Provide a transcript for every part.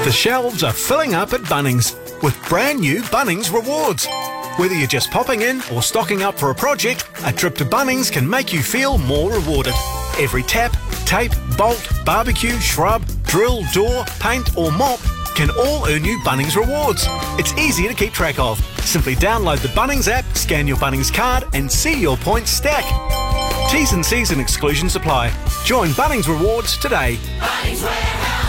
The shelves are filling up at Bunnings with brand new Bunnings Rewards. Whether you're just popping in or stocking up for a project, a trip to Bunnings can make you feel more rewarded. Every tap, tape, bolt, barbecue, shrub, drill, door, paint or mop can all earn you Bunnings Rewards. It's easy to keep track of. Simply download the Bunnings app, scan your Bunnings card and see your points stack. T's and C's and exclusions apply. Join Bunnings Rewards today. Bunnings Warehouse.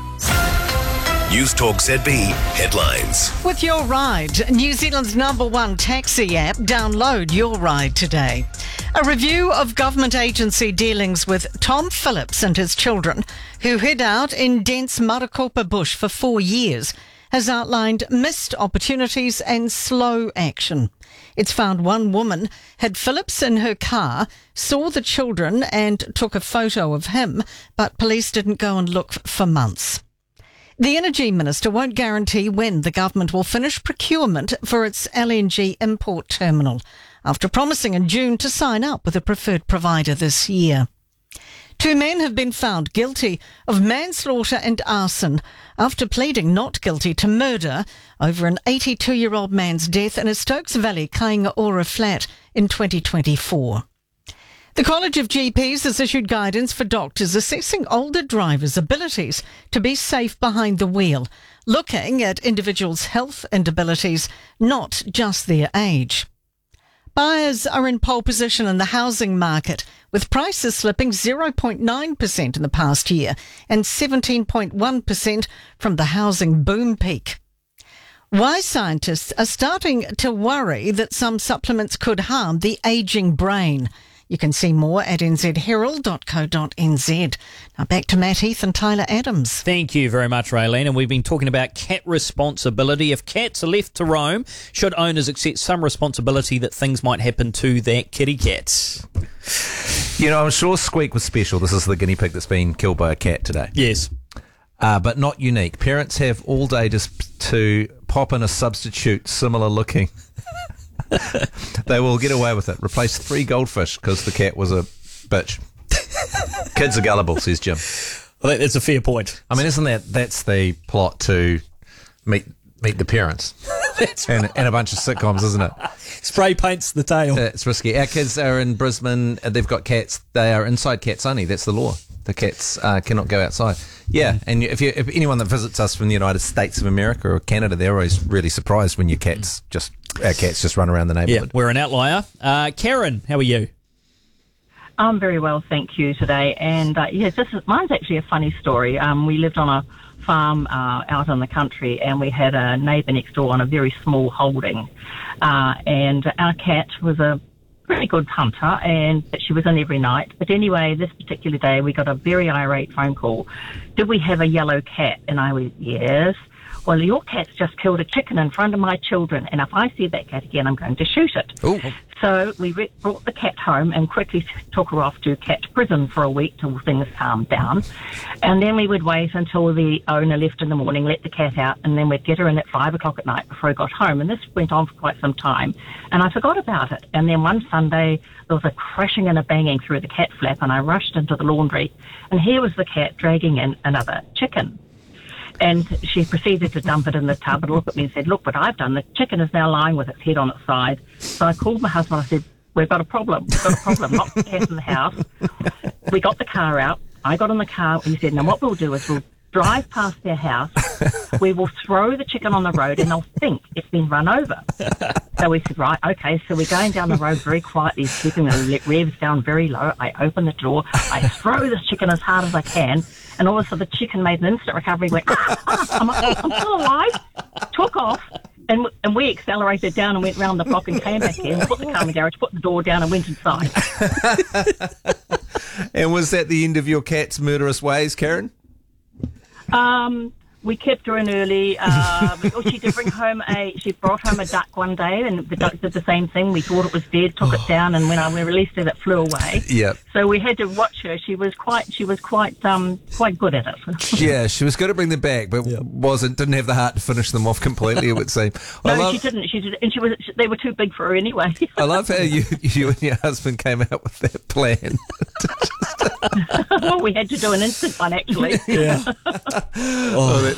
News Talk ZB headlines. With Your Ride, New Zealand's #1 taxi app, download Your Ride today. A review of government agency dealings with Tom Phillips and his children, who hid out in dense Marakopa bush for 4 years, has outlined missed opportunities and slow action. It's found one woman had Phillips in her car, saw the children and took a photo of him, but police didn't go and look for months. The Energy Minister won't guarantee when the government will finish procurement for its LNG import terminal, after promising in June to sign up with a preferred provider this year. 2 men have been found guilty of manslaughter and arson after pleading not guilty to murder over an 82-year-old man's death in a Stokes Valley Kainga Ora flat in 2024. The College of GPs has issued guidance for doctors assessing older drivers' abilities to be safe behind the wheel, looking at individuals' health and abilities, not just their age. Buyers are in pole position in the housing market, with prices slipping 0.9% in the past year and 17.1% from the housing boom peak. Why scientists are starting to worry that some supplements could harm the ageing brain. You can see more at nzherald.co.nz. Now back to Matt Heath and Tyler Adams. Thank you very much, Raylene. And we've been talking about cat responsibility. If cats are left to roam, should owners accept some responsibility that things might happen to their kitty cats? You know, I'm sure Squeak was special. This is the guinea pig that's been killed by a cat today. Yes. But not unique. Parents have all day just to pop in a substitute similar looking. They will get away with it. Replace 3 goldfish because the cat was a bitch. Kids are gullible, says Jim. Well, that's a fair point. I mean, isn't that's the plot to Meet the Parents? That's and a bunch of sitcoms, isn't it? Spray paints the tail. It's risky. Our kids are in Brisbane. They've got cats. They are inside cats only. That's the law. The cats cannot go outside. Yeah, and if anyone that visits us from the United States of America or Canada, they're always really surprised when our cats just run around the neighbourhood. Yeah, we're an outlier. Karen, how are you? I'm very well, thank you, today. And mine's actually a funny story. We lived on a farm out in the country, and we had a neighbour next door on a very small holding. And our cat was a pretty good hunter, and she was in every night. But anyway, this particular day, we got a very irate phone call. Did we have a yellow cat? And I went, yes. Well, your cat's just killed a chicken in front of my children, and if I see that cat again, I'm going to shoot it. Ooh. So we brought the cat home and quickly took her off to cat prison for a week till things calmed down. And then we would wait until the owner left in the morning, let the cat out, and then we'd get her in at 5 o'clock at night before I got home. And this went on for quite some time, and I forgot about it. And then one Sunday, there was a crashing and a banging through the cat flap, and I rushed into the laundry, and here was the cat dragging in another chicken. And she proceeded to dump it in the tub and look at me and said, look what I've done. The chicken is now lying with its head on its side. So I called my husband. I said, we've got a problem. Lock the cat in the house. We got the car out. I got in the car and he said, now what we'll do is we'll drive past their house. We will throw the chicken on the road and they'll think it's been run over. So we said, right, okay. So we're going down the road very quietly, keeping the revs down very low. I open the door. I throw this chicken as hard as I can. And all of a sudden, the chicken made an instant recovery, went, I'm still alive, took off, and we accelerated down and went round the block and came back in, put the car in the garage, put the door down and went inside. And was that the end of your cat's murderous ways, Karen? We kept her in early. She brought home a duck one day, and the duck did the same thing. We thought it was dead, took it down, and when we released it, it flew away. Yep. So we had to watch her. She was quite good at it. Yeah, she was good at bringing them back, but didn't have the heart to finish them off completely, it would seem. No, she didn't. She did, and they were too big for her anyway. I love how you and your husband came out with that plan. Well, we had to do an instant one, actually. Yeah. Oh,